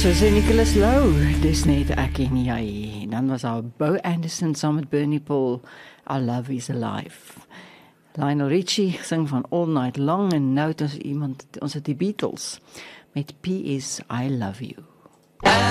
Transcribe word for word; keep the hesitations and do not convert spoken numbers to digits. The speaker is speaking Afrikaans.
So sê Nicholas Lou, dis net ek en jy. Dan was daar Bo Anderson saam met Bernie Paul, Our Love is Alive. Lionel Richie sing van All Night Long en nou het ons iemand, ons het die Beatles met P S I Love You.